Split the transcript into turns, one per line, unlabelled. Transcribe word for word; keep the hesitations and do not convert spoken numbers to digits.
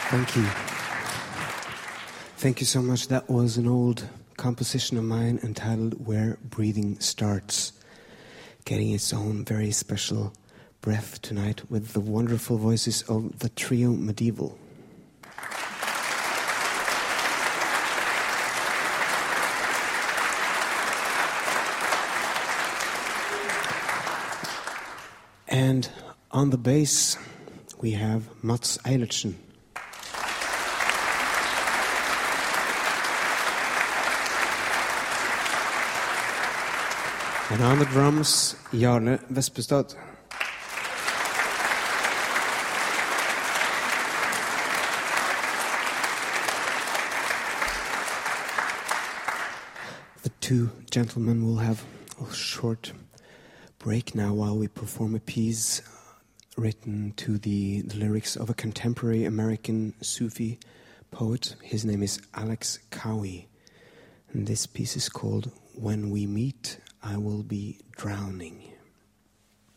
Thank you. Thank you so much. That was an old composition of mine entitled Where Breathing Starts, getting its own very special breath tonight with the wonderful voices of the trio Medieval. And on the bass, we have Mats Eilertsen. And on the drums, Jarle Vespestad. The two gentlemen will have a short break now while we perform a piece written to the, the lyrics of a contemporary American Sufi poet. His name is Alex Cowie. And this piece is called When We Meet, I Will Be Drowning.